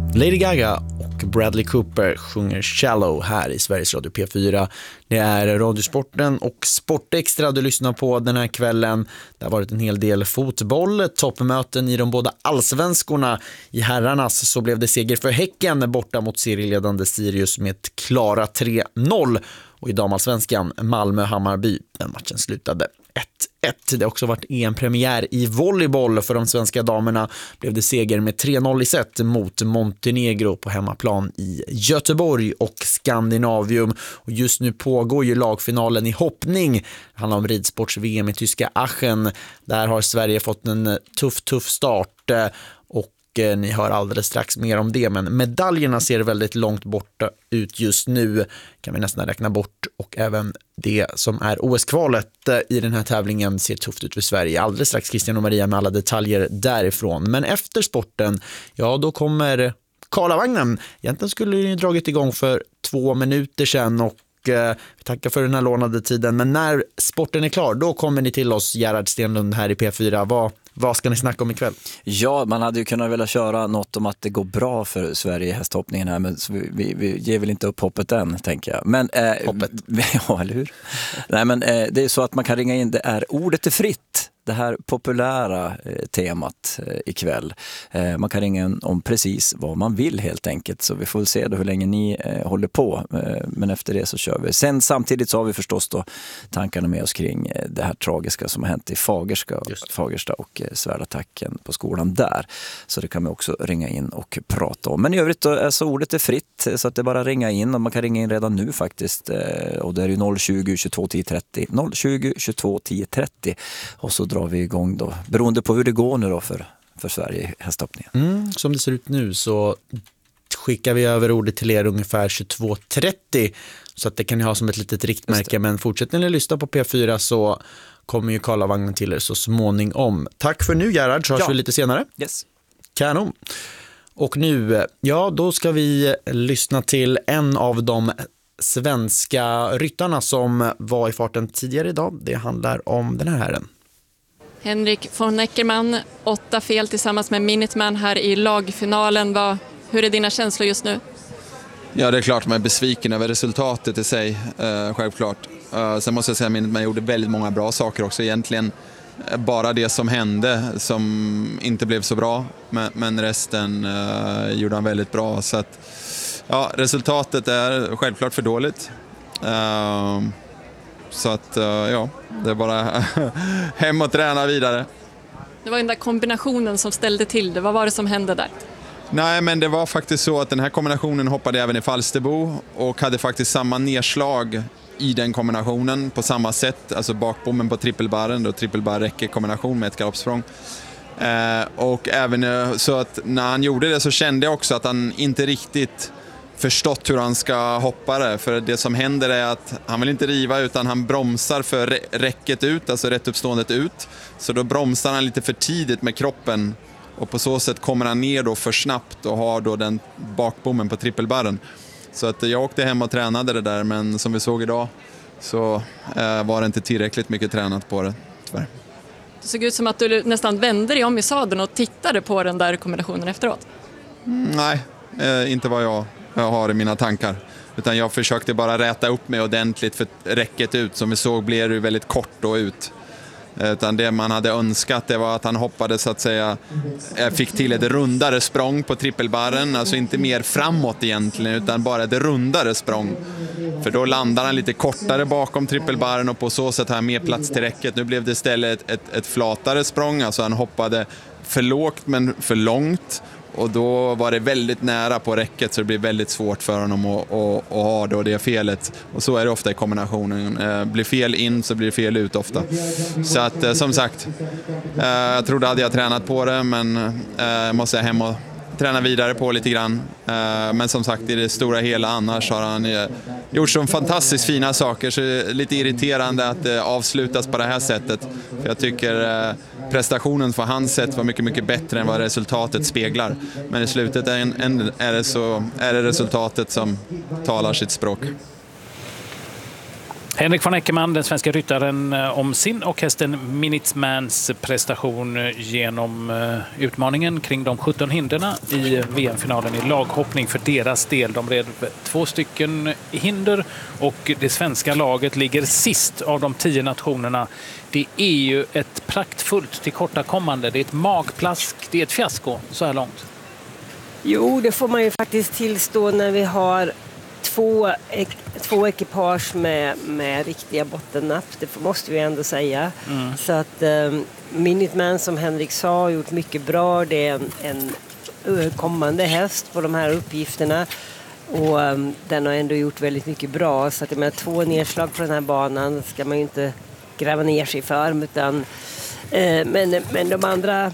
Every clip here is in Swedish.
Lady Gaga och Bradley Cooper sjunger Shallow här i Sveriges Radio P4. Det är Radiosporten och Sportextra du lyssnar på den här kvällen. Det har varit en hel del fotboll, toppmöten i de båda allsvenskorna. I herrarnas så blev det seger för Häcken borta mot serieledande Sirius med ett klara 3-0. Och i damallsvenskan Malmö-Hammarby, den matchen slutade 1-1. Det har också varit EM-premiär i volleyboll för de svenska damerna. Blev det seger med 3-0 i set mot Montenegro på hemmaplan i Göteborg och Skandinavium. Och just nu pågår ju lagfinalen i hoppning. Det handlar om ridsports-VM i tyska Aachen. Där har Sverige fått en tuff start och ni hör alldeles strax mer om det, men medaljerna ser väldigt långt borta ut just nu, kan vi nästan räkna bort, och även det som är OS-kvalet i den här tävlingen ser tufft ut för Sverige. Alldeles strax Christian och Maria med alla detaljer därifrån, men efter sporten, ja då kommer Karlavagnen. Egentligen skulle den ju dragit igång för 2 minuter sedan och vi tackar för den här lånade tiden, men när sporten är klar då kommer ni till oss, Gerhard Stenlund här i P4. Vad ska ni snacka om ikväll? Ja, man hade ju kunnat vilja köra något om att det går bra för Sverige i hästhoppningen här, men vi ger väl inte upp hoppet än, tänker jag. Men, hoppet? Ja, eller hur? Nej, men det är så att man kan ringa in, det är ordet är fritt. Det här populära temat ikväll. Man kan ringa in om precis vad man vill helt enkelt. Så vi får se då hur länge ni håller på. Men efter det så kör vi. Sen samtidigt så har vi förstås då tankarna med oss kring det här tragiska som har hänt i Fagersta och svärdattacken på skolan där. Så det kan man också ringa in och prata om. Men i övrigt då, alltså, ordet är fritt så att det är bara ringa in. Och man kan ringa in redan nu faktiskt. Och det är ju 020 22 10 30. 020 22 10 30. Och så drar vi igång då, beroende på hur det går nu då för Sverige i hästhoppningen. Som det ser ut nu så skickar vi över ordet till er ungefär 22.30 så att det kan ni ha som ett litet riktmärke, men fortsätter ni lyssna på P4 så kommer ju Karlavagnen till er så småningom. Tack för nu Gerhard, så hörs vi lite senare. Yes. Kanon. Och nu, ja då ska vi lyssna till en av de svenska ryttarna som var i farten tidigare idag. Det handlar om den här herren. Henrik von Eckermann, 8 fel tillsammans med Minuteman här i lagfinalen. Hur är dina känslor just nu? Ja, det är klart man är besviken över resultatet i sig, självklart. Sen måste jag säga att Minuteman gjorde väldigt många bra saker också. Egentligen bara det som hände som inte blev så bra, men resten gjorde han väldigt bra. Så att, ja, resultatet är självklart för dåligt. Så att ja, det är bara hem och träna vidare. Det var den där kombinationen som ställde till det. Vad var det som hände där? Nej, men det var faktiskt så att den här kombinationen hoppade även i Falsterbo och hade faktiskt samma nedslag i den kombinationen på samma sätt. Alltså bakbommen på trippelbarren, då trippelbar räcker kombination med ett galoppsprång. Och även så att när han gjorde det så kände jag också att han inte riktigt förstått hur han ska hoppa det. För det som händer är att han vill inte riva utan han bromsar för räcket ut, alltså rätt uppståendet ut. Så då bromsar han lite för tidigt med kroppen och på så sätt kommer han ner då för snabbt och har då den bakbommen på trippelbarren. Så att jag åkte hem och tränade det där, men som vi såg idag så var det inte tillräckligt mycket tränat på det, tyvärr. Det såg ut som att du nästan vände dig om i sadeln och tittade på den där kombinationen efteråt. Nej, inte vad jag har i mina tankar. Utan jag försökte bara räta upp mig ordentligt för räcket ut. Som vi såg blev det väldigt kort och ut. Utan det man hade önskat det var att han hoppade så att säga, fick till ett rundare språng på trippelbarren. Alltså inte mer framåt egentligen utan bara ett rundare språng. För då landar han lite kortare bakom trippelbarren och på så sätt har han mer plats till räcket. Nu blev det istället ett flatare språng. Alltså han hoppade för lågt men för långt. Och då var det väldigt nära på räcket så det blir väldigt svårt för honom att ha då det felet. Och så är det ofta i kombinationen. Blir fel in så blir det fel ut ofta. Så att som sagt, jag trodde att jag tränat på det men måste jag hem och träna vidare på lite grann. Men som sagt i det stora hela annars har han gjort så fantastiskt fina saker så det är lite irriterande att det avslutas på det här sättet. För jag tycker prestationen för hans sätt var mycket, mycket bättre än vad resultatet speglar. Men i slutet är det resultatet som talar sitt språk. Henrik von Eckermann, den svenska ryttaren, om sin och hästen Minutemans prestation genom utmaningen kring de 17 hinderna i VM-finalen i laghoppning för deras del. De red 2 stycken hinder och det svenska laget ligger sist av de 10 nationerna. Det är ju ett praktfullt tillkortakommande. Det är ett magplask, det är ett fiasko så här långt. Jo, det får man ju faktiskt tillstå när vi har två ekipage med riktiga bottennapp. Det måste vi ändå säga. Så att Minuteman, som Henrik sa, har gjort mycket bra. Det är en kommande häst på de här uppgifterna. Och den har ändå gjort väldigt mycket bra. Så att med 2 nedslag på den här banan ska man ju inte gräva ner sig för. Utan, men de andra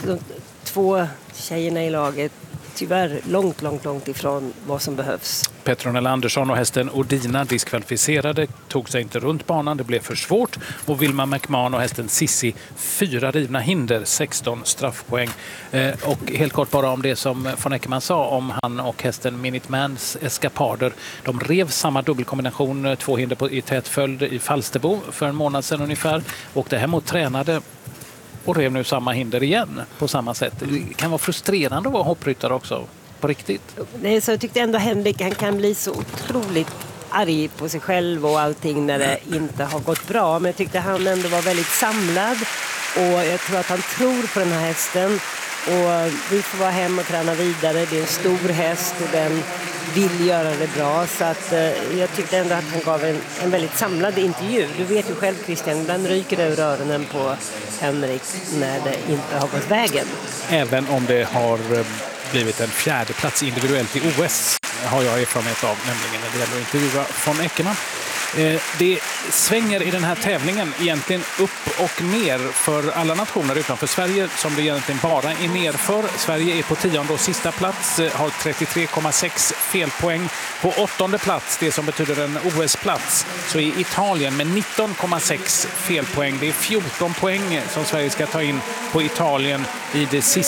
2 tjejerna i laget tyvärr långt ifrån vad som behövs. Petronella Andersson och hästen Odina diskvalificerade, tog sig inte runt banan, det blev för svårt. Och Wilma McMahon och hästen Sissi 4 rivna hinder, 16 straffpoäng. Och helt kort bara om det som von Eckermann sa om han och hästen Minutemans eskapader. De rev samma dubbelkombination, 2 hinder i tät följd i Falsterbo för en månad sedan ungefär. Och det här mot tränade och rev nu samma hinder igen på samma sätt. Det kan vara frustrerande att vara hoppryttare också, på riktigt. Nej, så jag tyckte ändå Henrik, han kan bli så otroligt arg på sig själv och allting när det inte har gått bra. Men jag tyckte han ändå var väldigt samlad och jag tror att han tror på den här hästen. Och vi får vara hem och träna vidare. Det är en stor häst och den vill göra det bra. Så att, jag tyckte ändå att han gav en väldigt samlad intervju. Du vet ju själv, Christian, ibland ryker det ur öronen på Henrik när det inte har gått vägen. Även om det har blivit en 4:e plats individuellt i OS har jag erfarenhet av, nämligen när det gäller att intervjua von Eckermann. Det svänger i den här tävlingen egentligen upp och ner för alla nationer utanför Sverige, som det egentligen bara är ner för. Sverige är på 10:e och sista plats, har 33,6 felpoäng. På 8:e plats, det som betyder en OS-plats, så är Italien med 19,6 felpoäng. Det är 14 poäng som Sverige ska ta in på Italien i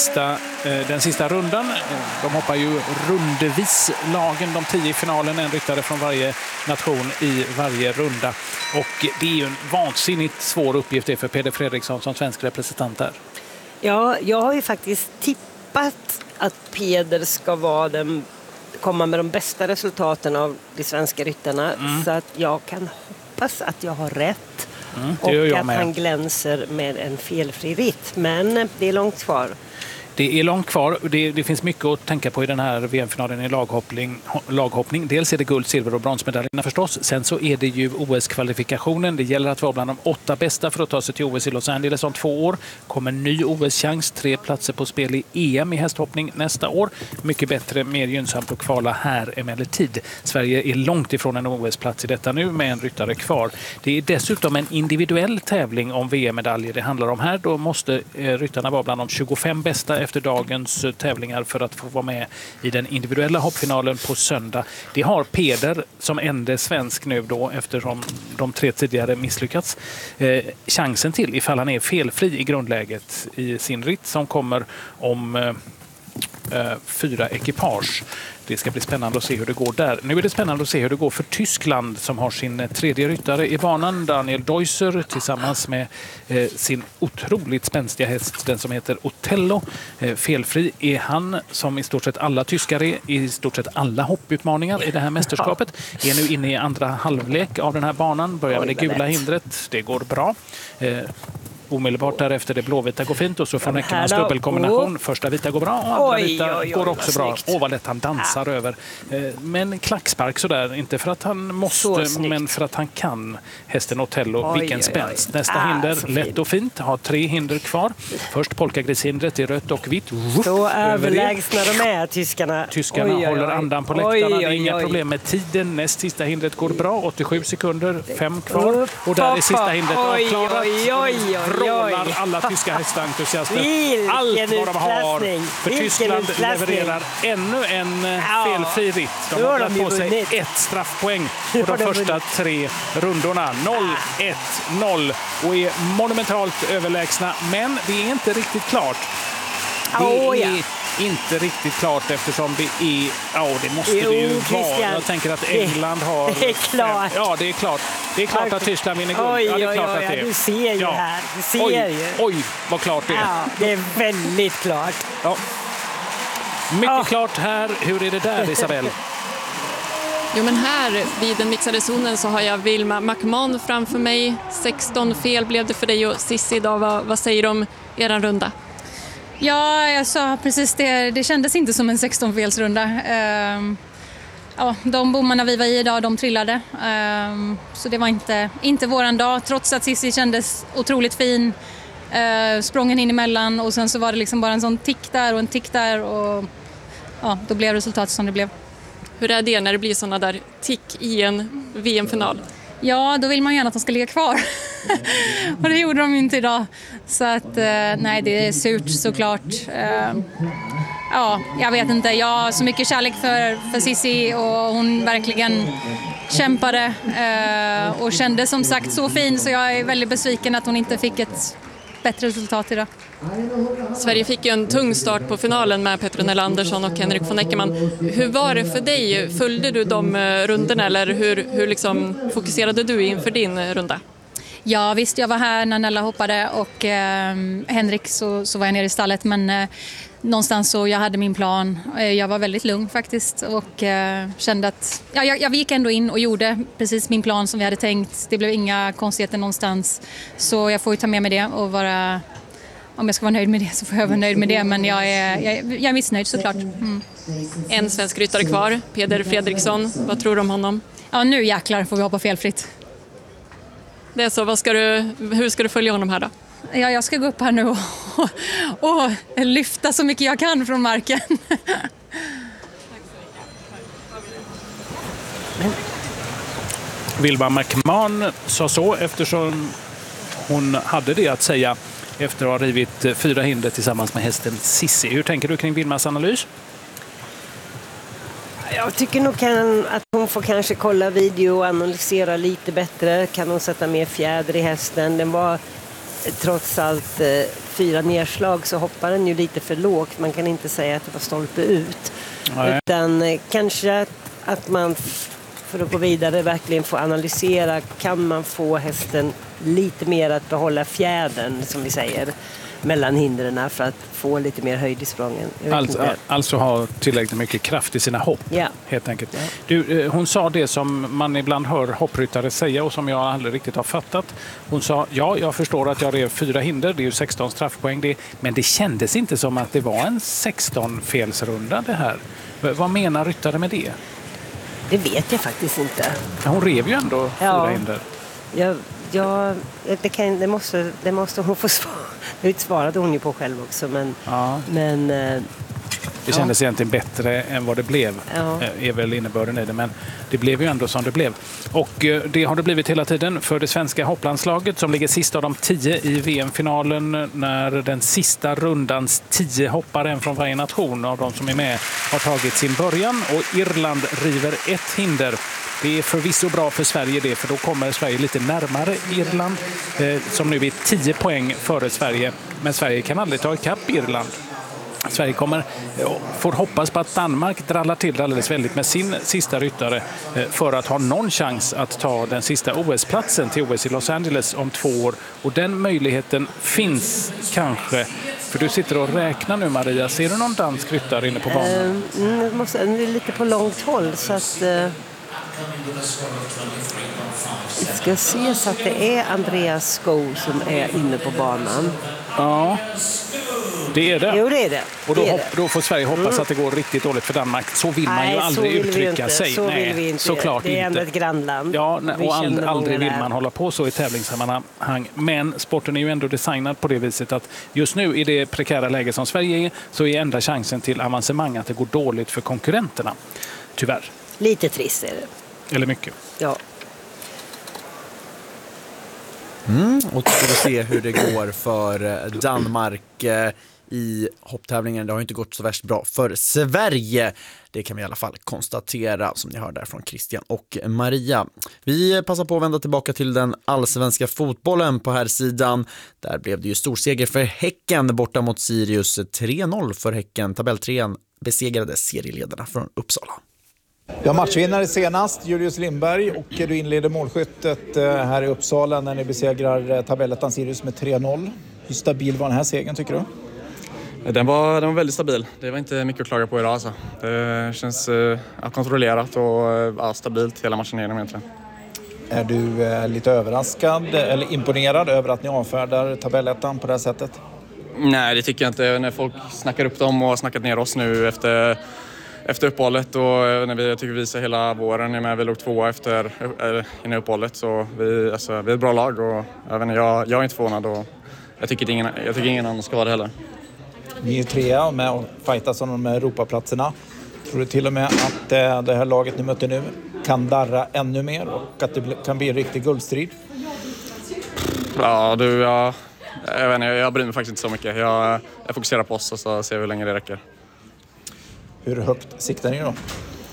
den sista rundan. De hoppar ju rundvis lagen, de 10 i finalen, en ryttare från varje nation i varje runda. Och det är ju en vansinnigt svår uppgift för Peder Fredriksson som svensk representant där. Ja, jag har ju faktiskt tippat att Peder ska komma med de bästa resultaten av de svenska ryttarna. Så att jag kan hoppas att jag har rätt. Och att han glänser med en felfri ritt. Men det är långt kvar. Det är långt kvar. Det finns mycket att tänka på i den här VM-finalen i laghoppning. Dels är det guld, silver och bronsmedaljerna förstås. Sen så är det ju OS-kvalifikationen. Det gäller att vara bland de 8 bästa för att ta sig till OS i Los Angeles om 2 år. Kommer en ny OS-chans, 3 platser på spel i EM i hästhoppning nästa år. Mycket bättre, mer gynnsamt att kvala här emellertid. Sverige är långt ifrån en OS-plats i detta nu med en ryttare kvar. Det är dessutom en individuell tävling om VM-medaljer det handlar om här. Då måste ryttarna vara bland de 25 bästa efter dagens tävlingar för att få vara med i den individuella hoppfinalen på söndag. Det har Peder som enda svensk nu då, eftersom de 3 tidigare misslyckats, chansen till ifall han är felfri i grundläget i sin ritt som kommer om 4 ekipage. Det ska bli spännande att se hur det går där. Nu är det spännande att se hur det går för Tyskland som har sin 3:e ryttare i banan, Daniel Deusser, tillsammans med sin otroligt spänstiga häst, den som heter Otello. Felfri är han, som i stort sett alla tyskar är i stort sett alla hopputmaningar i det här mästerskapet. Är nu inne i andra halvlek av den här banan, börjar med det gula hindret. Det går bra. Omedelbart därefter det blåvita går fint och så får Eckermanns dubbelkombination. Första vita går bra och andra vita går också bra. Vad lätt han dansar över. Men klackspark sådär, inte för att han måste men för att han kan. Hästen Otello, vilken spänst. Nästa hinder, lätt och fint, har 3 hinder kvar. Först polkagrisshindret i rött och vitt. Så överlägsna de är, tyskarna. Tyskarna håller andan på läktarna. Det är inga problem med tiden. Näst sista hindret går bra, 87 sekunder, 5 kvar. Och där är sista hindret avklarat. Vrålar alla tyska hästentusiaster. Allt vad de har. För Tyskland levererar ännu en felfri ritt. De har dragit på sig 1 straffpoäng på de första 3 rundorna. 0-1-0 och är monumentalt överlägsna. Men det är inte riktigt klart. Det är inte riktigt klart eftersom det är... Ja, det måste det ju vara. Jag tänker att England har... Det är klart. Ja, det är klart. Det är klart att Tyskland vinner guld. Oj, Ja, det är klart att det är. du ser ju här. Du ser ju. Oj, vad klart det är. Ja, det är väldigt klart. Ja. Mycket klart här. Hur är det där, Isabel? Jo, men här vid den mixade zonen så har jag Vilma McMahon framför mig. 16 fel blev det för dig och Sissi idag. Vad säger du om er runda? Ja, jag sa precis det. Det kändes inte som en 16-felsrunda. Ja, de bommarna vi var i idag, de trillade. Så det var inte våran dag. Trots att Sissi kändes otroligt fin. Sprången in emellan och sen så var det liksom bara en sån tick där och en tick där. Och ja, då blev resultatet som det blev. Hur är det när det blir såna där tick i en VM-final? Ja, då vill man gärna att de ska ligga kvar. Och det gjorde de inte idag. Så att, nej, det är surt såklart. Ja, jag vet inte. Jag har så mycket kärlek för Sissi och hon verkligen kämpade. Och kände som sagt så fin så jag är väldigt besviken att hon inte fick ett bättre resultat idag. Sverige fick ju en tung start på finalen med Petronella Andersson och Henrik von Eckermann. Hur var det för dig? Följde du de rundorna eller hur liksom fokuserade du inför din runda? Ja visst, jag var här när Nella hoppade och Henrik så var jag nere i stallet men någonstans så jag hade min plan. Jag var väldigt lugn faktiskt och kände att jag gick ändå in och gjorde precis min plan som vi hade tänkt. Det blev inga konstigheter någonstans så jag får ju ta med mig det och vara... Om jag ska vara nöjd med det så får jag vara nöjd med det, men jag är missnöjd såklart. Mm. En svensk ryttare kvar, Peder Fredriksson. Vad tror du om honom? Ja, nu jäklar får vi hoppa felfritt. Det är så, hur ska du följa honom här då? Ja, jag ska gå upp här nu och lyfta så mycket jag kan från marken. Vilma McMahon sa så eftersom hon hade det att säga efter att ha rivit 4 hinder tillsammans med hästen Sissi. Hur tänker du kring Vilmas analys? Jag tycker nog att hon får kanske kolla video och analysera lite bättre. Kan hon sätta mer fjäder i hästen? Den var trots allt 4 nedslag så hoppar den ju lite för lågt. Man kan inte säga att det var stolpe ut. Nej. Utan kanske att man för att gå vidare verkligen får analysera. Kan man få hästen lite mer att behålla fjädern som vi säger mellan hindren för att få lite mer höjd i sprången. Alltså ha tillräckligt mycket kraft i sina hopp, helt enkelt. Ja. Du, hon sa det som man ibland hör hoppryttare säga och som jag aldrig riktigt har fattat. Hon sa, jag förstår att jag rev 4 hinder, det är ju 16 straffpoäng det, men det kändes inte som att det var en 16-felsrunda det här. Vad menar ryttare med det? Det vet jag faktiskt inte. Hon rev ju ändå 4 hinder. Det måste hon få svara. Det svarade hon ju på själv också. Men det kändes egentligen bättre än vad det blev. Är väl innebörden i det. Men det blev ju ändå som det blev. Och det har det blivit hela tiden för det svenska hopplandslaget som ligger sist av de 10 i VM-finalen när den sista rundans 10 hoppar en från varje nation av de som är med har tagit sin början. Och Irland river 1 hinder. Det är förvisso bra för Sverige det, för då kommer Sverige lite närmare Irland som nu är 10 poäng före Sverige. Men Sverige kan aldrig ta ikapp Irland. Sverige får hoppas på att Danmark drallar till alldeles väldigt med sin sista ryttare för att ha någon chans att ta den sista OS-platsen till OS i Los Angeles om 2 år. Och den möjligheten finns kanske. För du sitter och räknar nu, Maria. Ser du någon dansk ryttare inne på banan? Det är lite på långt håll så att... Vi ska se så att det är Andreas Skov som är inne på banan. Ja, det är det. Jo, det är det. Och då får Sverige hoppas att det går riktigt dåligt för Danmark. Så vill man ju aldrig uttrycka sig. Så vill vi inte. Såklart det är inte. Ändå ett grannland. Ja, och aldrig vill man hålla på så i tävlingssammanhang. Men sporten är ju ändå designad på det viset att just nu i det prekära läge som Sverige är så är enda chansen till avancemang att det går dåligt för konkurrenterna. Tyvärr. Lite trist är det. Eller mycket. Ja. Och då ska vi se hur det går för Danmark i hopptävlingen. Det har inte gått så värst bra för Sverige. Det kan vi i alla fall konstatera, som ni hör där från Christian och Maria. Vi passar på att vända tillbaka till den allsvenska fotbollen på här sidan. Där blev det ju storseger för Häcken borta mot Sirius. 3-0 för Häcken. Tabelltrean besegrade serieledarna från Uppsala. Ja, matchvinnare senast, Julius Lindberg, och du inleder målskyttet här i Uppsala när ni besegrar tabellettan Sirius med 3-0. Hur stabil var den här segern tycker du? Den var väldigt stabil. Det var inte mycket att klaga på idag alltså. Det känns kontrollerat och stabilt hela matchen igenom egentligen. Är du lite överraskad eller imponerad över att ni avfärdar tabellettan på det här sättet? Nej, det tycker jag inte. När folk snackar upp dem och har snackat ner oss nu efter uppehållet och när vi tycker vi visar hela våren med vi låg 2 innan uppehållet, så vi är ett bra lag och jag är inte förvånad och jag tycker ingen annan ska vara det heller. Ni är 3 med och fightas om de här Europaplatserna. Tror du till och med att det här laget ni möter nu kan darra ännu mer och att det kan bli en riktig guldstrid? Ja, jag bryr mig faktiskt inte så mycket. Jag fokuserar på oss och så ser vi hur länge det räcker. Hur högt siktar ni då?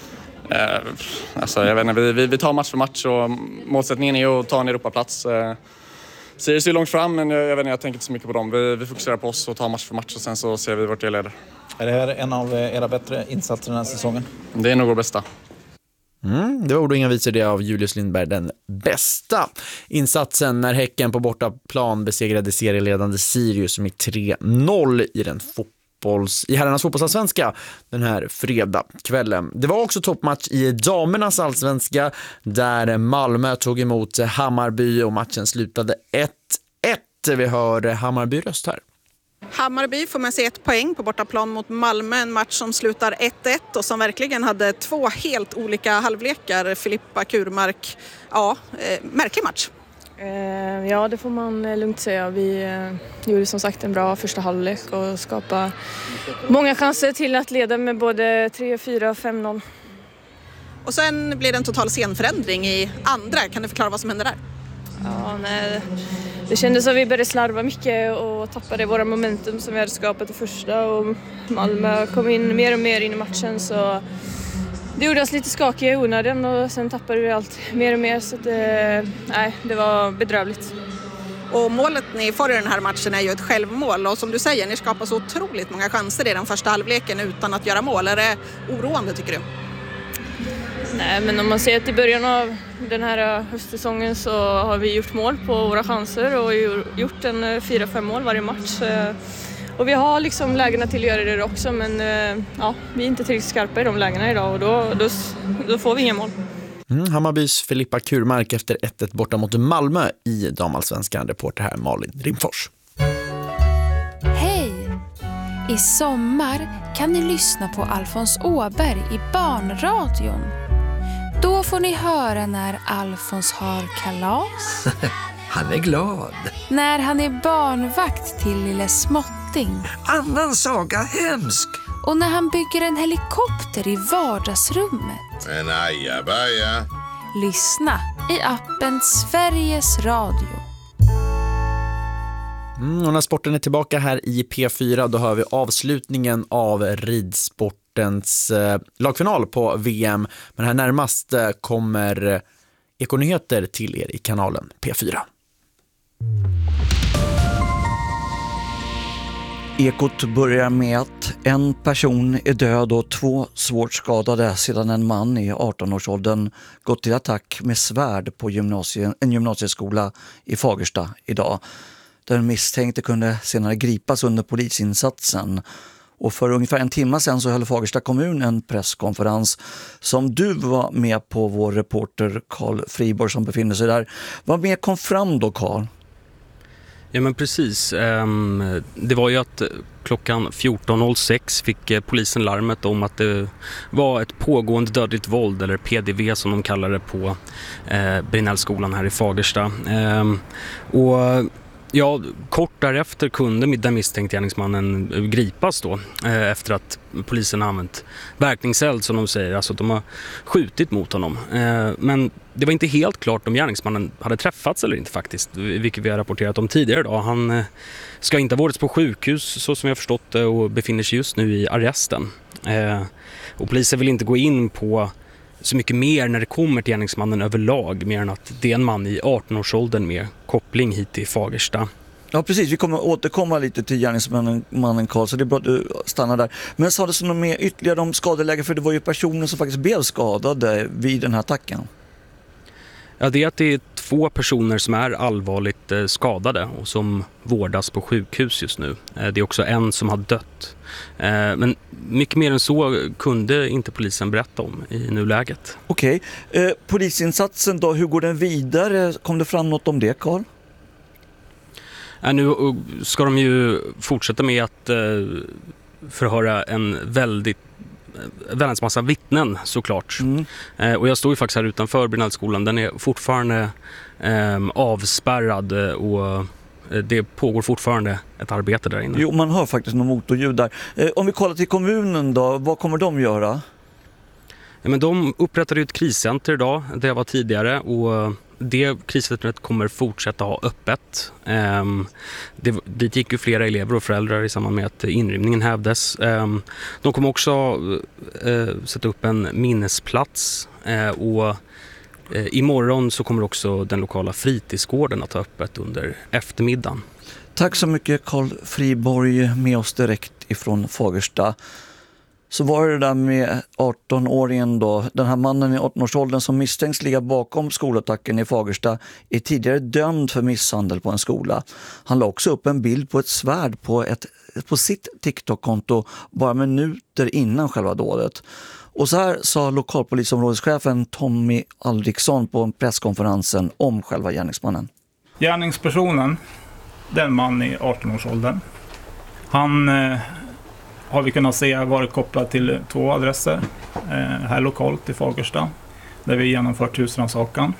Jag vet inte, vi tar match för match och målsättningen är att ta en Europaplats. Sirius är långt fram, men jag tänker inte så mycket på dem. Vi fokuserar på oss och tar match för match och sen så ser vi vart det leder. Är det här en av era bättre insatser den här säsongen? Det är nog vår bästa. Det var ord och inga visor det av Julius Lindberg, den bästa insatsen när Häcken på bortaplan besegrade serieledande Sirius med 3-0 i herrarnas fotbollsallsvenska den här fredagskvällen. Det var också toppmatch i damernas allsvenska där Malmö tog emot Hammarby och matchen slutade 1-1. Vi hör Hammarby röst här. Hammarby får med sig 1 poäng på bortaplan mot Malmö, en match som slutar 1-1 och som verkligen hade 2 helt olika halvlekar. Filippa Kurmark, märklig match. Ja, det får man lugnt säga. Vi gjorde som sagt en bra första halvlek och skapade många chanser till att leda med både 3-4 5-0. Och sen blir det en total scenförändring i andra. Kan du förklara vad som hände där? Ja, nej. Det kändes som att vi började slarva mycket och tappade våra momentum som vi hade skapat i första. Och Malmö kom in mer och mer in i matchen, så det gjorde oss lite skakiga i onödan och sen tappade vi allt mer och mer, så det var bedrövligt. Och målet ni får i den här matchen är ju ett självmål och som du säger, ni skapar så otroligt många chanser i den första halvleken utan att göra mål. Är det oroande tycker du? Nej, men om man ser att i början av den här höstsäsongen så har vi gjort mål på våra chanser och gjort 4-5 mål varje match. Och vi har liksom lägena till att göra det också, men vi är inte tillräckligt skarpa i de lägena idag och då får vi inga mål. Hammarbys Filippa Kurmark efter 1-1 borta mot Malmö i damallsvenskan. Reporter här Malin Rimfors. Hej! I sommar kan ni lyssna på Alfons Åberg i barnradion. Då får ni höra när Alfons har kalas. Han är glad. När han är barnvakt till lille Småtting. Annan saga hemsk. Och när han bygger en helikopter i vardagsrummet. En ajabaja. Lyssna i appen Sveriges Radio. Och när sporten är tillbaka här i P4 då hör vi avslutningen av ridsportens lagfinal på VM. Men här närmast kommer Ekonyheter till er i kanalen P4. Ekot börjar med att en person är död och 2 svårt skadade sedan en man i 18-årsåldern gått till attack med svärd på en gymnasieskola i Fagersta idag. Den misstänkte kunde senare gripas under polisinsatsen. Och för ungefär en timme sedan så höll Fagersta kommun en presskonferens som du var med på, vår reporter Carl Friborg som befinner sig där. Vad mer kom fram då, Carl? Ja men precis, det var ju att klockan 14.06 fick polisen larmet om att det var ett pågående dödligt våld, eller PDV som de kallar det, på Brinellskolan här i Fagersta. Och Ja, kort därefter kunde den misstänkte gärningsmannen gripas då efter att polisen har använt verkningseld som de säger, alltså att de har skjutit mot honom. Men det var inte helt klart om gärningsmannen hade träffats eller inte faktiskt, vilket vi har rapporterat om tidigare idag. Han ska inte ha varit på sjukhus så som jag förstått det och befinner sig just nu i arresten. Och polisen vill inte gå in på så mycket mer när det kommer till gärningsmannen överlag, mer än att det är en man i 18-årsåldern med koppling hit till Fagersta. Ja, precis. Vi kommer återkomma lite till gärningsmannen Karl, så det är bra att du stannar där. Men sa det som något mer ytterligare om skadeläge, för det var ju personer som faktiskt blev skadade vid den här attacken. Ja, det är att det är 2 personer som är allvarligt skadade och som vårdas på sjukhus just nu. Det är också en som har dött. Men mycket mer än så kunde inte polisen berätta om i nuläget. Okej. Polisinsatsen då, hur går den vidare? Kom det fram något om det, Karl? Nu ska de ju fortsätta med att förhöra en väldigt massa vittnen såklart. Och jag står ju faktiskt här utanför Brinellskolan. Den är fortfarande avspärrad och det pågår fortfarande ett arbete där inne. Jo, man hör faktiskt någon motorljud där. Om vi kollar till kommunen då, vad kommer de göra? Ja, men de upprättade ju ett kriscenter idag, det var tidigare, och det kriscentret kommer fortsätta ha öppet. Dit gick ju flera elever och föräldrar i samband med att inrymningen hävdes. De kommer också sätta upp en minnesplats och imorgon så kommer också den lokala fritidsgården att ha öppet under eftermiddagen. Tack så mycket Karl Friborg, med oss direkt ifrån Fagersta. Så var det där med 18-åringen då. Den här mannen i 18-årsåldern som misstänks ligga bakom skolattacken i Fagersta är tidigare dömd för misshandel på en skola. Han la också upp en bild på ett svärd på sitt TikTok-konto bara minuter innan själva dådet. Och så här sa lokalpolisområdeschefen Tommy Aldriksson på presskonferensen om själva gärningsmannen. Gärningspersonen, den man i 18-årsåldern, han har vi kunnat se varit kopplad till 2 adresser här lokalt i Fagersta där vi genomfört husrannsakan.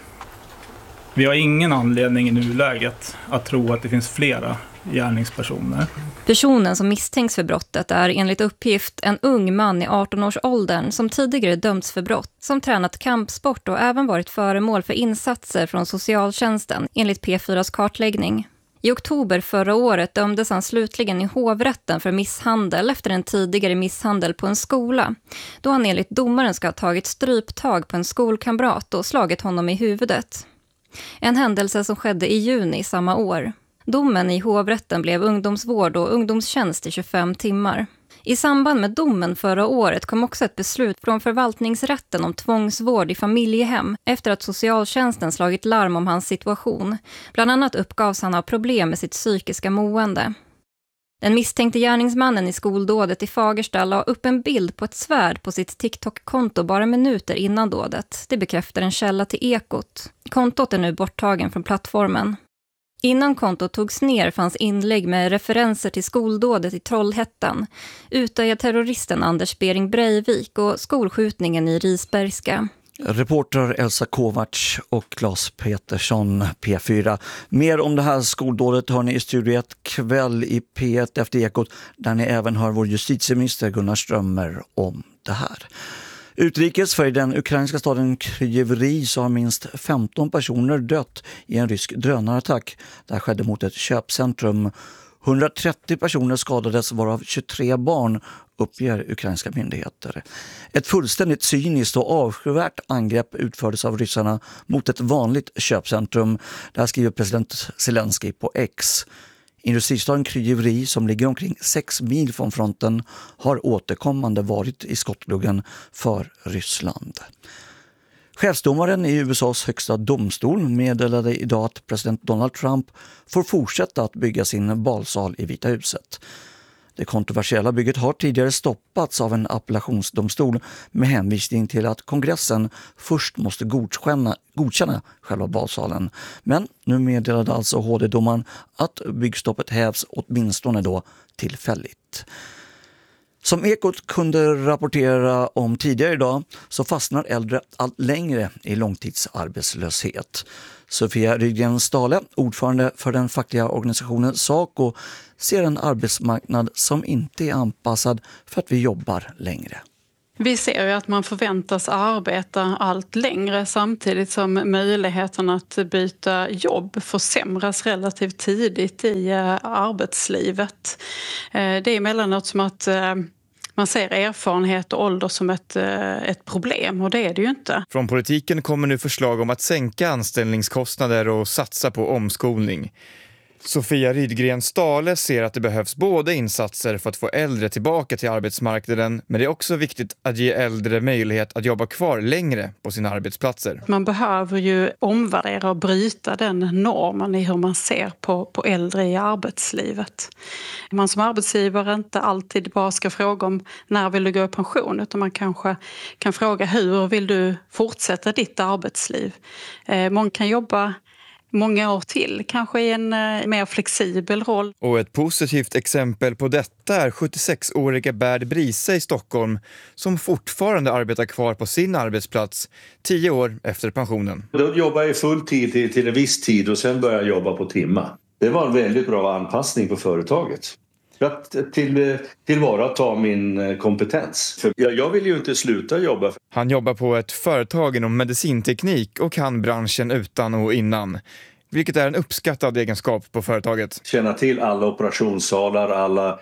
Vi har ingen anledning i nuläget att tro att det finns flera gärningspersoner. Personen som misstänks för brottet är enligt uppgift en ung man i 18-årsåldern som tidigare dömts för brott, som tränat kampsport och även varit föremål för insatser från socialtjänsten enligt P4s kartläggning. I oktober förra året dömdes han slutligen i hovrätten för misshandel efter en tidigare misshandel på en skola, då han enligt domaren ska ha tagit stryptag på en skolkamrat och slagit honom i huvudet. En händelse som skedde i juni samma år. Domen i hovrätten blev ungdomsvård och ungdomstjänst i 25 timmar. I samband med domen förra året kom också ett beslut från förvaltningsrätten om tvångsvård i familjehem efter att socialtjänsten slagit larm om hans situation. Bland annat uppgavs han ha problem med sitt psykiska mående. Den misstänkte gärningsmannen i skoldådet i Fagersta la upp en bild på ett svärd på sitt TikTok-konto bara minuter innan dådet. Det bekräftar en källa till Ekot. Kontot är nu borttagen från plattformen. Innan kontot togs ner fanns inlägg med referenser till skoldådet i Trollhättan, Utöja-terroristen Anders Bering Breivik och skolskjutningen i Risbergska. Reporter Elsa Kovacs och Claes Petersson, P4. Mer om det här skoldådet hör ni i Studio 1 kväll i P1 efter Ekot, där ni även hör vår justitieminister Gunnar Strömmer om det här. Utrikes för den ukrainska staden Kryjevri så har minst 15 personer dött i en rysk drönarattack. Det här skedde mot ett köpcentrum. 130 personer skadades, varav 23 barn, uppger ukrainska myndigheter. Ett fullständigt cyniskt och avskyvärt angrepp utfördes av ryssarna mot ett vanligt köpcentrum. Det här skriver president Zelensky på X. Industristaden Kryjevri, som ligger omkring 6 mil från fronten, har återkommande varit i skottgluggen för Ryssland. Chefsdomaren i USAs högsta domstol meddelade idag att president Donald Trump får fortsätta att bygga sin balsal i Vita huset. Det kontroversiella bygget har tidigare stoppats av en appellationsdomstol med hänvisning till att kongressen först måste godkänna själva balsalen. Men nu meddelade alltså HD-domaren att byggstoppet hävs åtminstone då tillfälligt. Som Ekot kunde rapportera om tidigare idag så fastnar äldre allt längre i långtidsarbetslöshet. Sofia Rydgren Stale, ordförande för den fackliga organisationen SACO, ser en arbetsmarknad som inte är anpassad för att vi jobbar längre. Vi ser ju att man förväntas arbeta allt längre samtidigt som möjligheten att byta jobb försämras relativt tidigt i arbetslivet. Det är emellanåt som att man ser erfarenhet och ålder som ett problem, och det är det ju inte. Från politiken kommer nu förslag om att sänka anställningskostnader och satsa på omskolning. Sofia Rydgren Stale ser att det behövs både insatser för att få äldre tillbaka till arbetsmarknaden, men det är också viktigt att ge äldre möjlighet att jobba kvar längre på sina arbetsplatser. Man behöver ju omvärdera och bryta den normen i hur man ser på äldre i arbetslivet. Man som arbetsgivare inte alltid bara ska fråga om när vill du gå i pension, utan man kanske kan fråga hur vill du fortsätta ditt arbetsliv. Många kan jobba många år till, kanske i en mer flexibel roll. Och ett positivt exempel på detta är 76-åriga Bert Brise i Stockholm som fortfarande arbetar kvar på sin arbetsplats 10 år efter pensionen. Då jobbade jag full tid till en viss tid och sen började jag jobba på timma. Det var en väldigt bra anpassning på företaget. För att tillvarata min kompetens. För jag vill ju inte sluta jobba. Han jobbar på ett företag inom medicinteknik och kan branschen utan och innan. Vilket är en uppskattad egenskap på företaget. Känna till alla operationssalar, alla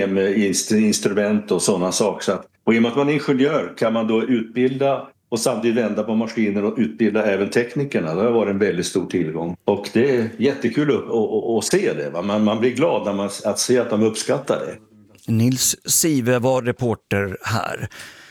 keminstrument och sådana saker. Och i och med att man är ingenjör kan man då utbilda och samtidigt vända på maskiner och utbilda även teknikerna. Det har varit en väldigt stor tillgång. Och det är jättekul att se det. Va? Man blir glad när att se att de uppskattar det. Nils Sive var reporter här.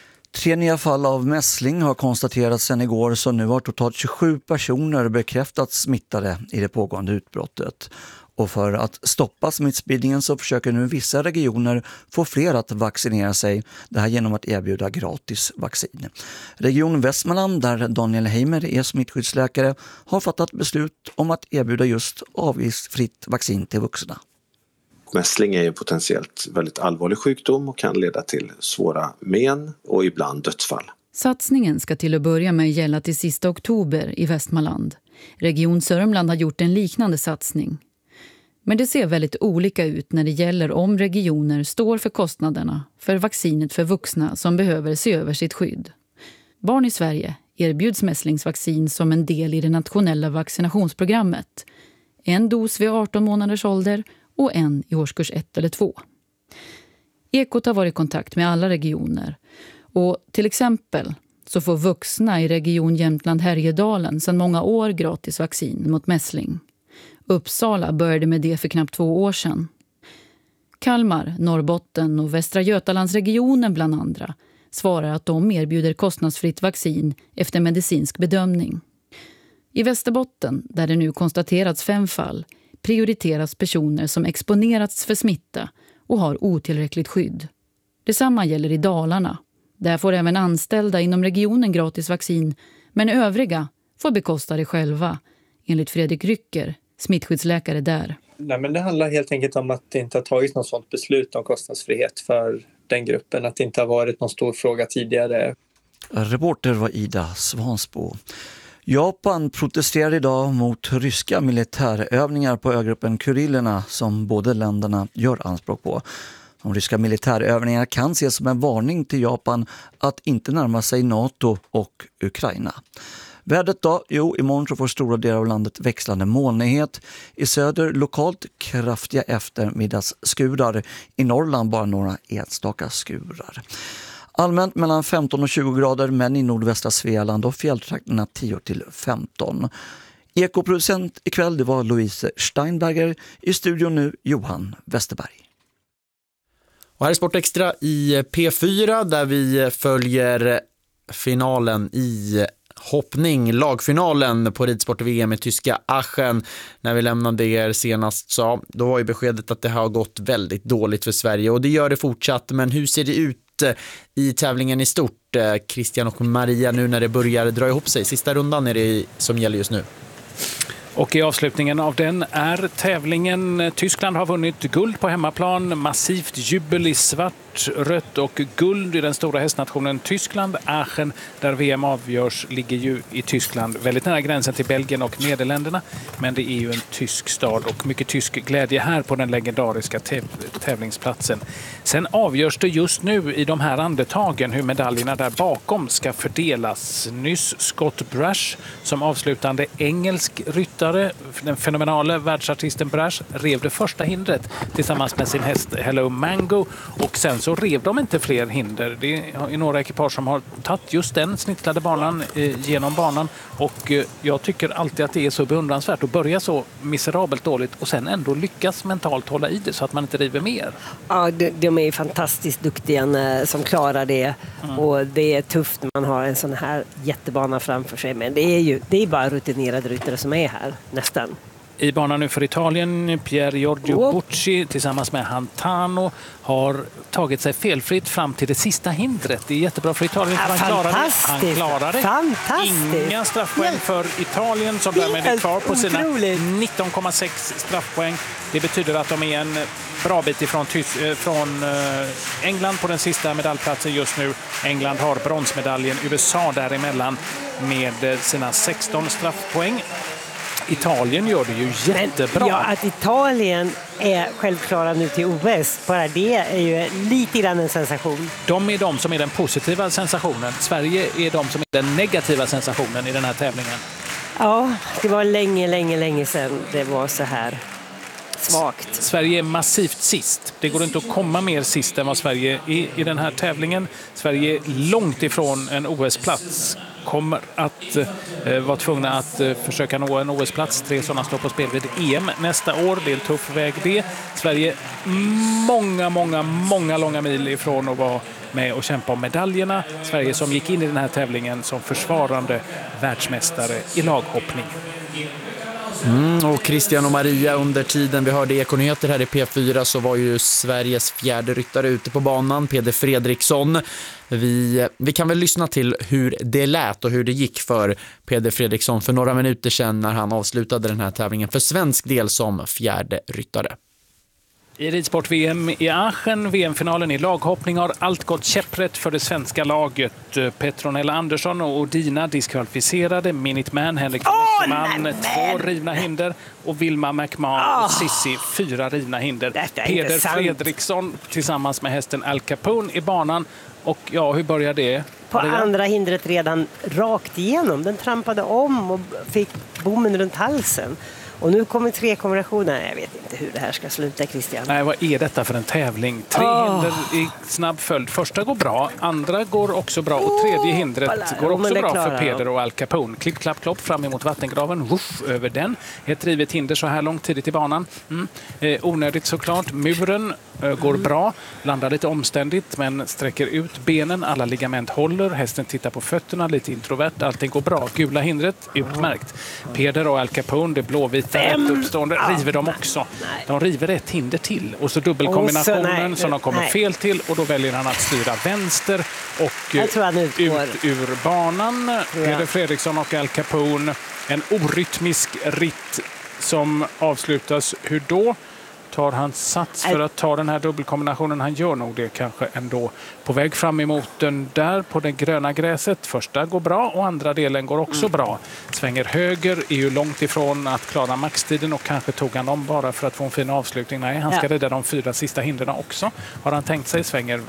3 nya fall av mässling har konstaterats sedan igår, så nu har totalt 27 personer bekräftats smittade i det pågående utbrottet. Och för att stoppa smittspridningen så försöker nu vissa regioner få fler att vaccinera sig. Det här genom att erbjuda gratis vaccin. Region Västmanland, där Daniel Heimer är smittskyddsläkare, har fattat beslut om att erbjuda just avgiftsfritt vaccin till vuxna. Mässling är en potentiellt väldigt allvarlig sjukdom och kan leda till svåra men och ibland dödsfall. Satsningen ska till att börja med gälla till sista oktober i Västmanland. Region Sörmland har gjort en liknande satsning. Men det ser väldigt olika ut när det gäller om regioner står för kostnaderna för vaccinet för vuxna som behöver se över sitt skydd. Barn i Sverige erbjuds mässlingsvaccin som en del i det nationella vaccinationsprogrammet. En dos vid 18 månaders ålder och en i årskurs 1 eller 2. Ekot har varit i kontakt med alla regioner. Och till exempel så får vuxna i region Jämtland-Härjedalen sedan många år gratis vaccin mot mässling. Uppsala började med det för knappt 2 år sedan. Kalmar, Norrbotten och Västra Götalandsregionen bland andra svarar att de erbjuder kostnadsfritt vaccin efter medicinsk bedömning. I Västerbotten, där det nu konstaterats 5 fall, prioriteras personer som exponerats för smitta och har otillräckligt skydd. Detsamma gäller i Dalarna. Där får även anställda inom regionen gratis vaccin, men övriga får bekosta det själva, enligt Fredrik Rycker, smittskyddsläkare där. Nej, men det handlar helt enkelt om att det inte har tagits något sådant beslut om kostnadsfrihet för den gruppen. Att det inte har varit någon stor fråga tidigare. Reporter var Ida Svansbo. Japan protesterar idag mot ryska militärövningar på ögruppen Kurillerna som båda länderna gör anspråk på. De ryska militärövningarna kan ses som en varning till Japan att inte närma sig NATO och Ukraina. Vädret då? Jo, imorgon så får stora delar av landet växlande molnighet. I söder lokalt kraftiga eftermiddagsskurar. I Norrland bara några enstaka skurar. Allmänt mellan 15 och 20 grader, men i nordvästra Svealand och fjälltrakterna 10 till 15. Ekoproducent ikväll, det var Louise Steinberger. I studion nu Johan Westerberg. Och här är Sportextra i P4 där vi följer finalen i hoppning, lagfinalen på ridsport-VM i tyska Aachen. När vi lämnade er senast så då var ju beskedet att det har gått väldigt dåligt för Sverige och det gör det fortsatt. Men hur ser det ut i tävlingen i stort? Christian och Maria, nu när det börjar dra ihop sig. Sista rundan är det som gäller just nu. Och i avslutningen av den är tävlingen. Tyskland har vunnit guld på hemmaplan. Massivt jubel i svart svart, rött och guld i den stora hästnationen Tyskland. Aachen, där VM avgörs, ligger ju i Tyskland, väldigt nära gränsen till Belgien och Nederländerna. Men det är ju en tysk stad och mycket tysk glädje här på den legendariska tävlingsplatsen. Sen avgörs det just nu i de här andetagen hur medaljerna där bakom ska fördelas. Nyss Scott Brash som avslutande engelsk ryttare, den fenomenala världsartisten Brash, rev det första hindret tillsammans med sin häst Hello Mango, och sen så rev de inte fler hinder. Det är några ekipage som har tagit just den snittlade banan genom banan, och jag tycker alltid att det är så beundransvärt att börja så miserabelt dåligt och sen ändå lyckas mentalt hålla i det så att man inte river mer. Ja, de är fantastiskt duktiga som klarar det, och det är tufft när man har en sån här jättebana framför sig, men det är bara rutinerade ryttare som är här nästan. I banan nu för Italien, Pier Giorgio Bucci tillsammans med Hantano har tagit sig felfritt fram till det sista hindret. Det är jättebra för Italien. Han klarar det. Fantastiskt. Inga straffpoäng för Italien som därmed är kvar på sina 19,6 straffpoäng. Det betyder att de är en bra bit ifrån från England på den sista medaljplatsen just nu. England har bronsmedaljen, USA däremellan med sina 16 straffpoäng. Italien gör det ju jättebra. Men, ja, att Italien är självklara nu till OS, bara det är ju lite grann en sensation. De är de som är den positiva sensationen. Sverige är de som är den negativa sensationen i den här tävlingen. Ja, det var länge sedan det var så här svagt. Sverige är massivt sist. Det går inte att komma mer sist än vad Sverige är i den här tävlingen. Sverige är långt ifrån en OS-plats. Kommer att vara tvungna att försöka nå en OS-plats. 3 sådana står på spel vid EM nästa år. Det är en tuff väg det. Sverige många långa mil ifrån att vara med och kämpa om medaljerna. Sverige som gick in i den här tävlingen som försvarande världsmästare i laghoppning. Och Christian och Maria, under tiden vi hörde Ekonyheter här i P4 så var ju Sveriges fjärde ryttare ute på banan, Peder Fredriksson. Vi kan väl lyssna till hur det lät och hur det gick för Peder Fredriksson för några minuter sedan när han avslutade den här tävlingen för svensk del som fjärde ryttare. I ridsport-VM i Aachen, VM-finalen i laghoppning, har allt gått käpprätt för det svenska laget. Petronella Andersson och Dina diskvalificerade, Minuteman, Henrik Wickerman 2 rivna hinder och Vilma McMahon och Sissi 4 rivna hinder. Peder Fredriksson tillsammans med hästen Al Capone i banan. Och ja, hur börjar det? På andra hindret redan rakt igenom. Den trampade om och fick bommen runt halsen. Och nu kommer 3 kombinationer. Jag vet inte hur det här ska sluta, Christian. Nej, vad är detta för en tävling? 3 hinder i snabb följd. Första går bra, andra går också bra och tredje hindret går också bra för Peder och Al Capone. Klipp, klapp, klopp fram emot vattengraven. Wuff, över den. Ett drivet hinder så här långt tidigt i banan. Onödigt såklart. Muren går bra. Landar lite omständigt men sträcker ut benen. Alla ligament håller. Hästen tittar på fötterna. Lite introvert. Allting går bra. Gula hindret. Utmärkt. Peder och Al Capone, det blåvita rätt uppstående, river de också. De river ett hinder till. Och så dubbelkombinationen som de kommer fel till. Och då väljer han att styra vänster och ut ur banan. Peder Fredriksson och Al Capone. En orytmisk ritt som avslutas. Hur då? Tar han sats för att ta den här dubbelkombinationen? Han gör nog det kanske ändå. På väg fram emot den där på det gröna gräset. Första går bra och andra delen går också bra. Svänger höger, är ju långt ifrån att klara maxtiden och kanske tog han dem bara för att få en fin avslutning. Nej, han ska rida de 4 sista hindren också. Har han tänkt sig, svänger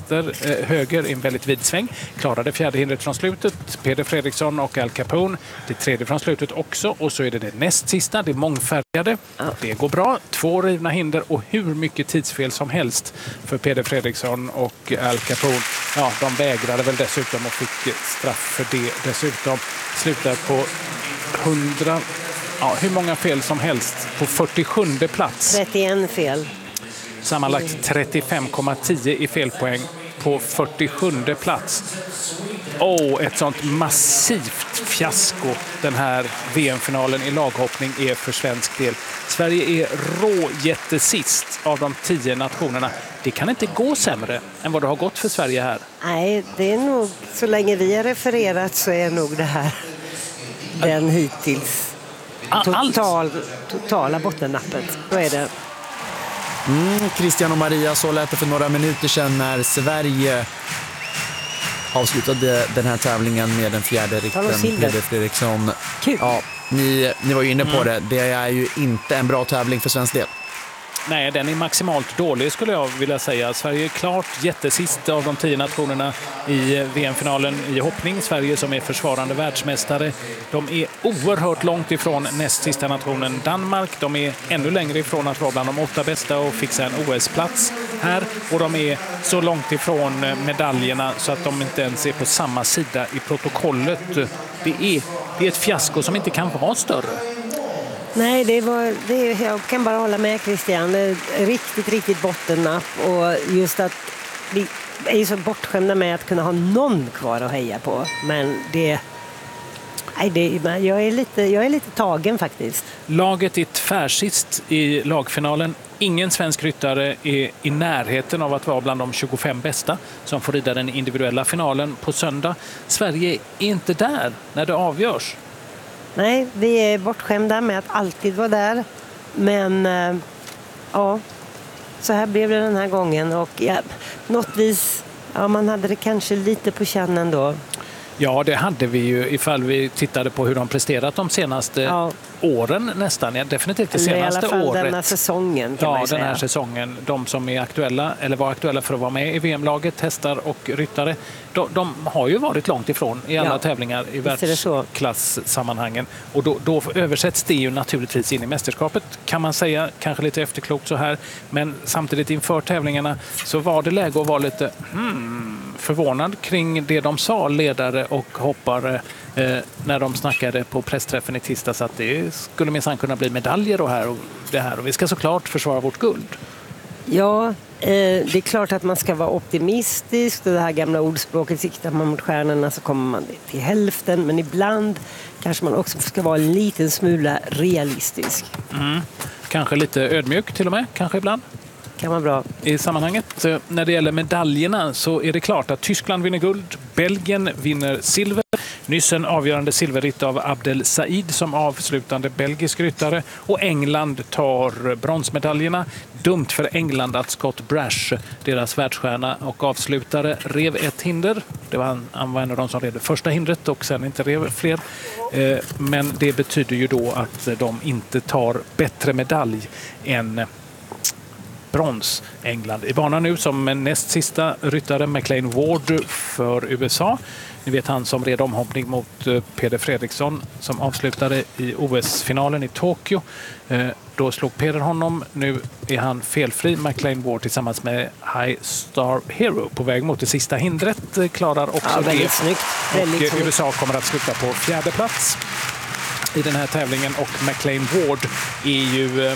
höger i en väldigt vid sväng. Klarar det 4:e hindret från slutet. Peder Fredriksson och Al Capone. Det 3:e från slutet också. Och så är det näst sista, det mångfärgade. Det går bra. 2 rivna hinder och hur mycket tidsfel som helst för Peder Fredriksson och Al Capone. Ja, de vägrade väl dessutom och fick straff för det dessutom. Slutar på 100, hur många fel som helst på 47:e plats. 31 fel. Sammanlagt 35,10 i felpoäng på 47:e plats. Ett sånt massivt fiasko den här VM-finalen i laghoppning är för svensk del. Sverige är jättesist av de 10 nationerna. Det kan inte gå sämre än vad det har gått för Sverige här. Nej, det är nog, så länge vi har refererat så är nog det här den hittills totala bottennappet. Då är det. Christian och Maria, så lät det för några minuter sedan när Sverige avslutade den här tävlingen med den fjärde rikten, Peder Fredriksson. Kul. Ja, ni var ju inne på det. Det är ju inte en bra tävling för svensk del. Nej, den är maximalt dålig skulle jag vilja säga. Sverige är klart jättesist av de 10 nationerna i VM-finalen i hoppning. Sverige som är försvarande världsmästare. De är oerhört långt ifrån näst sista nationen Danmark. De är ännu längre ifrån att vara bland de 8 bästa och fixa en OS-plats här. Och de är så långt ifrån medaljerna så att de inte ens är på samma sida i protokollet. Det är ett fiasko som inte kan vara större. Nej, jag kan bara hålla med Christian. Det är riktigt bottennapp, och just att vi är så bortskämda med att kunna ha någon kvar att heja på. Men jag är lite tagen faktiskt. Laget är tvärsist i lagfinalen. Ingen svensk ryttare är i närheten av att vara bland de 25 bästa som får rida den individuella finalen på söndag. Sverige är inte där när det avgörs. Nej, vi är bortskämda med att alltid vara där. Men ja, så här blev det den här gången. Och något vis, man hade det kanske lite på känn då. Ja, det hade vi ju ifall vi tittade på hur de presterat de senaste åren nästan. Ja, definitivt det senaste året. I alla fall denna säsongen kan man ju säga. Den här säsongen. De som är aktuella eller var aktuella för att vara med i VM-laget, hästar och ryttare, de har ju varit långt ifrån i alla tävlingar i världsklassammanhangen. Och då översätts det ju naturligtvis in i mästerskapet, kan man säga, kanske lite efterklokt så här. Men samtidigt inför tävlingarna så var det läge att vara lite förvånad kring det de sa, ledare och hoppare, när de snackade på pressträffen i tisdags att det skulle minsann kunna bli medaljer och det här. Och vi ska såklart försvara vårt guld. Ja, det är klart att man ska vara optimistisk. Det här gamla ordspråket, siktar man mot stjärnorna så kommer man till hälften. Men ibland kanske man också ska vara en liten smula realistisk. Kanske lite ödmjuk till och med, kanske ibland. Kan vara bra. I sammanhanget, när det gäller medaljerna så är det klart att Tyskland vinner guld, Belgien vinner silver. Nyss en avgörande silverritt av Abdel Said som avslutande belgisk ryttare, och England tar bronsmedaljerna. Dumt för England att Scott Brash, deras världsstjärna och avslutare, rev ett hinder. Han var en av de som rev det första hindret och sen inte rev fler. Men det betyder ju då att de inte tar bättre medalj än brons. England i banan nu som näst sista ryttare, McLean Ward för USA. Ni vet han som red omhoppning mot Peder Fredriksson som avslutade i OS-finalen i Tokyo. Då slog Peder honom. Nu är han felfri. McLean Ward tillsammans med High Star Hero på väg mot det sista hindret klarar också det. Snyggt. Och USA kommer att sluta på 4:e plats i den här tävlingen, och McLean Ward är ju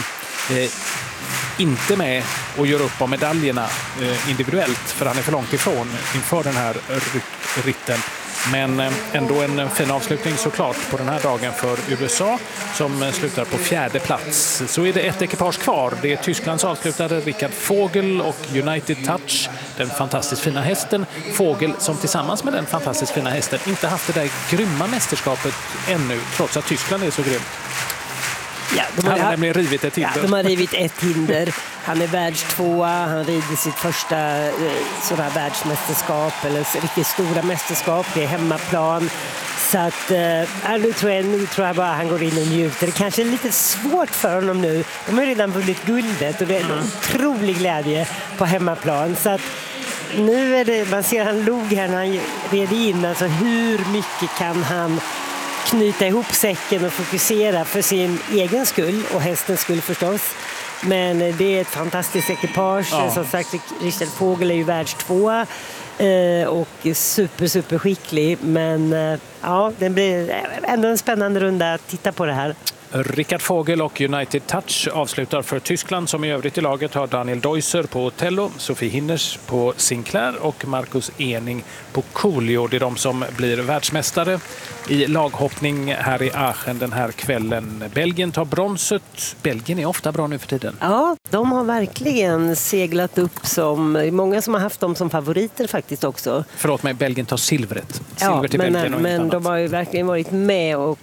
inte med och gör upp om medaljerna individuellt, för han är för långt ifrån inför den här ritten. Men ändå en fin avslutning såklart på den här dagen för USA som slutar på 4:e plats. Så är det ett ekipage kvar. Det är Tysklands avslutare Richard Vogel och United Touch, den fantastiskt fina hästen. Vogel som tillsammans med den fantastiskt fina hästen inte haft det där grymma mästerskapet ännu, trots att Tyskland är så grymt. Ja, han har nämligen rivit ett hinder. Ja, de har rivit ett hinder. Han är världstvåa. Han rider sitt första sådär världsmästerskap eller riktigt stora mästerskap. Det är hemmaplan. Så att nu tror jag bara han går in och njuter. Det kanske är lite svårt för honom nu. De har redan vunnit guldet och det är en otrolig glädje på hemmaplan. Så att nu är det, man ser han log här när han red in. Alltså hur mycket kan han knyta ihop säcken och fokusera för sin egen skull och hästens skull förstås. Men det är ett fantastiskt ekipage. Ja. Som sagt, Richard Vogel är ju världstvåa och super skicklig. Men ja, det blir ändå en spännande runda att titta på det här. Richard Vogel och United Touch avslutar för Tyskland, som i övrigt i laget har Daniel Deusser på Tello, Sofie Hinners på Sinclair och Marcus Ening på Coolio. Det är de som blir världsmästare i laghoppning här i Aachen den här kvällen. Belgien tar bronset. Belgien är ofta bra nu för tiden. Ja, de har verkligen seglat upp som många som har haft dem som favoriter faktiskt också. Förlåt mig, Belgien tar silvret. Silver till Belgien och men de har ju verkligen varit med och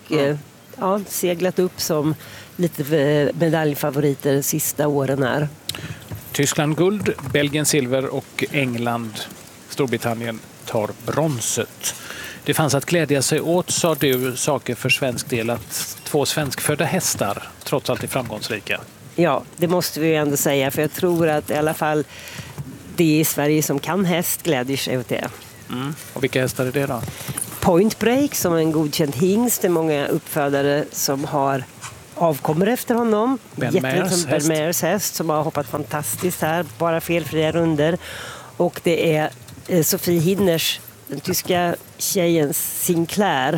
seglat upp som lite medaljfavoriter sista åren här. Tyskland guld, Belgien silver och England, Storbritannien tar bronset. Det fanns att glädja sig åt, sa du, saker för svensk del, att 2 svenskfödda hästar trots allt är framgångsrika. Ja, det måste vi ju ändå säga, för jag tror att i alla fall det i Sverige som kan häst glädjer sig åt det. Och vilka hästar är det då? Point Break som är en godkänd hingst. Det är många uppfödare som har avkommer efter honom. Ben Mairs häst som har hoppat fantastiskt här. Bara felfria runder. Och det är Sofie Hinners, den tyska tjejen Sinclair,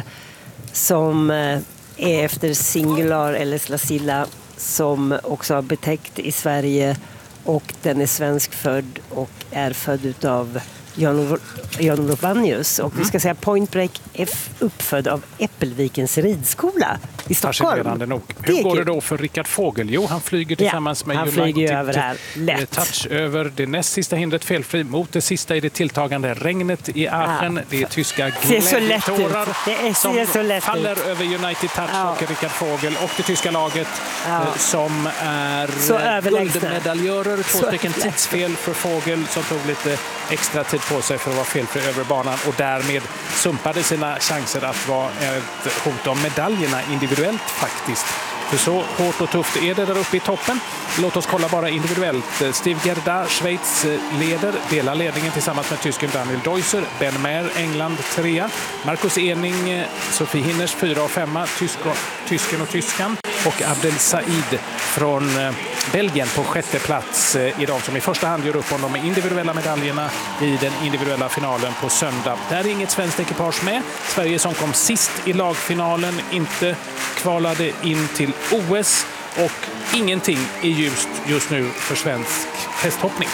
som är efter Singular eller Slasilla, som också har betäckt i Sverige, och den är svenskfödd och är född utav Jan-Olof Vannius. Och vi ska säga Point Break är uppfödd av Äppelvikens ridskola i Stockholm. Fascinerande nog. Hur går det då för Rickard Fågeljo? Han flyger tillsammans med United. Han flyger över här. Lätt. Touch över det näst sista hindret, felfri mot det sista i det tilltagande regnet i Aachen. Det är tyska glädjetårar som faller över United Touch och Rickard Fågel och det tyska laget som är guldmedaljörer. 2 stycken tidsfel för Fågel som tog lite extra tid på sig för att vara felfri över banan och därmed sumpade sina chanser att vara ett hot om medaljerna individuellt faktiskt. För så hårt och tufft är det där uppe i toppen. Låt oss kolla bara individuellt. Steve Gerda, Schweiz, delar ledningen tillsammans med tysken Daniel Deusser. Ben Mayer, England 3. Marcus Ening, Sofie Hinners 4 och 5. Tysken och tyskan. Och Abdel Said från Belgien på 6:e plats i de som i första hand gör upp om de individuella medaljerna i den individuella finalen på söndag. Där är inget svenskt ekipage med. Sverige som kom sist i lagfinalen inte kvalade in till OS och ingenting är ljust just nu för svensk hästhoppning.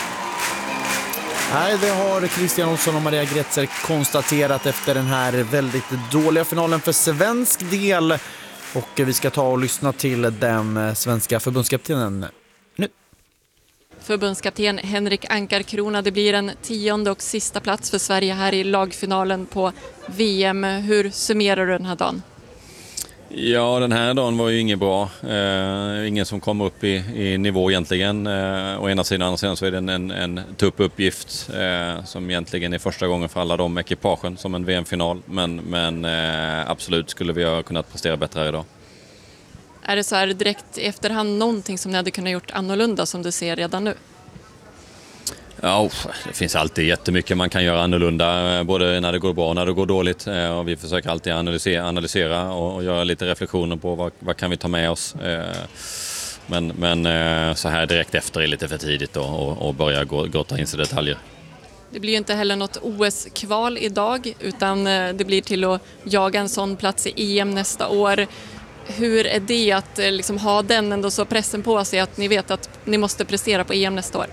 Nej, det har Christian Olsson och Maria Gretzer konstaterat efter den här väldigt dåliga finalen för svensk del. Och vi ska ta och lyssna till den svenska förbundskaptenen nu. Förbundskapten Henrik Ankarkrona, det blir en 10:e och sista plats för Sverige här i lagfinalen på VM. Hur summerar du den här dagen? Ja, den här dagen var ju inget bra. Ingen som kommer upp i nivå egentligen. Å ena sidan, andra sidan så är det en tuff uppgift som egentligen är första gången för alla de ekipagen som en VM-final. Men absolut skulle vi ha kunnat prestera bättre här idag. Är det så här direkt i efterhand någonting som ni hade kunnat gjort annorlunda som du ser redan nu? Ja, det finns alltid jättemycket man kan göra annorlunda, både när det går bra och när det går dåligt. Och vi försöker alltid analysera och göra lite reflektioner på vad kan vi ta med oss. Men så här direkt efter är lite för tidigt och börja grotta in sig i detaljer. Det blir ju inte heller något OS-kval idag, utan det blir till att jaga en sån plats i EM nästa år. Hur är det att liksom ha den ändå så pressen på sig att ni vet att ni måste prestera på EM nästa år?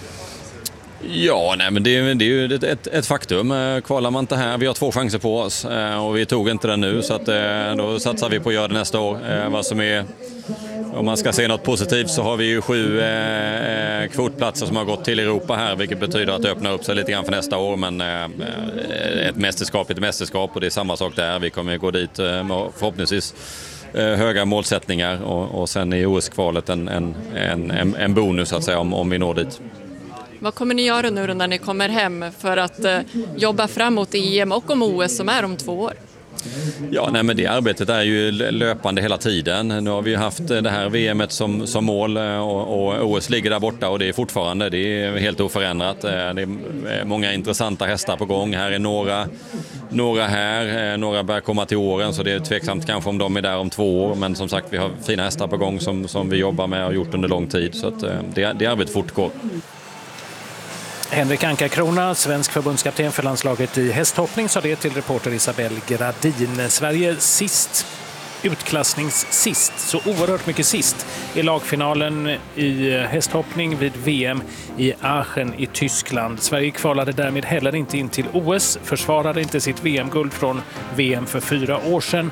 Ja, nej, men det är ju ett faktum. Kvalar man inte här, vi har 2 chanser på oss och vi tog inte den nu, så att, då satsar vi på att göra det nästa år. Vad som är, om man ska se något positivt, så har vi ju 7 kvotplatser som har gått till Europa här, vilket betyder att det öppnar upp sig lite grann för nästa år. Men ett mästerskap är ett mästerskap och det är samma sak där. Vi kommer gå dit förhoppningsvis höga målsättningar och sen i OS-kvalet en bonus att säga om vi når dit. Vad kommer ni göra nu när ni kommer hem för att jobba framåt i EM och om OS som är om 2 år? Ja, nej, men det arbetet är ju löpande hela tiden. Nu har vi haft det här VMet som mål och OS ligger där borta och det är fortfarande, det är helt oförändrat. Det är många intressanta hästar på gång. Här är några här, några börjar komma till åren, så det är tveksamt kanske om de är där om 2 år. Men som sagt, vi har fina hästar på gång som vi jobbar med och har gjort under lång tid, så att det arbetet fortgår. Henrik Ankarkrona, svensk förbundskapten för landslaget i hästhoppning, sa det till reporter Isabelle Gradin. Sverige sist, utklassningssist, så oerhört mycket sist i lagfinalen i hästhoppning vid VM i Aachen i Tyskland. Sverige kvalade därmed heller inte in till OS, försvarade inte sitt VM-guld från VM för 4 år sedan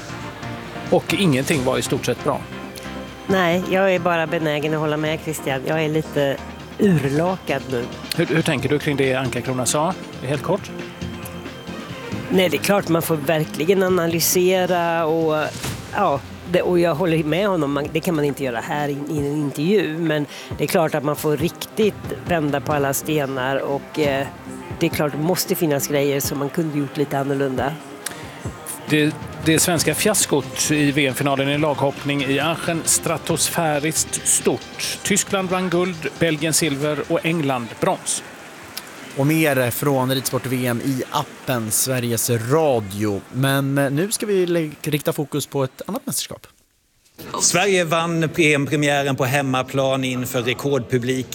och ingenting var i stort sett bra. Nej, jag är bara benägen att hålla med Christian. Jag är lite urlakad nu. Hur tänker du kring det Ankarkrona sa? Helt kort. Nej, det är klart man får verkligen analysera och och jag håller med honom, det kan man inte göra här i en intervju, men det är klart att man får riktigt vända på alla stenar och det är klart det måste finnas grejer som man kunde gjort lite annorlunda. Det svenska fiaskot i VM-finalen i laghoppning i Aachen stratosfäriskt stort. Tyskland vann guld, Belgien silver och England brons. Och mer från Ridsport-VM i appen Sveriges Radio. Men nu ska vi rikta fokus på ett annat mästerskap. Sverige vann EM-premiären på hemmaplan inför rekordpublik